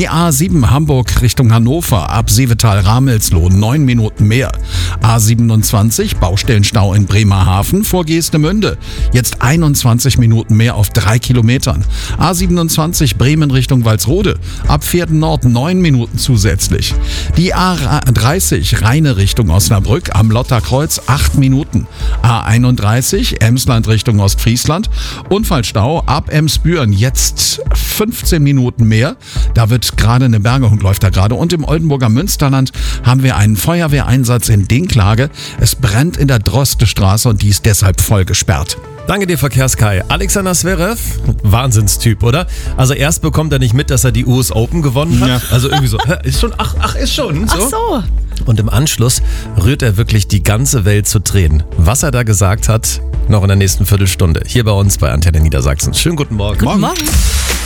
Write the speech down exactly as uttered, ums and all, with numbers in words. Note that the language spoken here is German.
Die A sieben Hamburg Richtung Hannover ab Seevetal-Ramelsloh neun Minuten mehr. A siebenundzwanzig Baustellenstau in Bremerhaven vor Geestemünde. Jetzt einundzwanzig Minuten mehr auf drei Kilometern. A siebenundzwanzig Bremen Richtung Walsrode ab Pferden Nord neun Minuten zusätzlich. Die A dreißig Rheine Richtung Osnabrück am Lotterkreuz acht Minuten. A einunddreißig Emsland Richtung Ostfriesland. Unfallstau ab Emsbüren jetzt fünfzehn Minuten mehr. Da wird gerade eine Bergung, läuft da gerade. Und im Oldenburger Münsterland haben wir einen Feuerwehreinsatz in Dinklage. Es brennt in der Drostestraße und die ist deshalb voll gesperrt. Danke dir, Verkehrskai. Alexander Zverev, Wahnsinnstyp, oder? Also erst bekommt er nicht mit, dass er die U S Open gewonnen hat. Ja. Also irgendwie so, ist schon, ach, ach, ist schon. So. Ach so. Und im Anschluss rührt er wirklich die ganze Welt zu Tränen. Was er da gesagt hat, noch in der nächsten Viertelstunde. Hier bei uns bei Antenne Niedersachsen. Schönen guten Morgen. Guten Morgen. Morgen.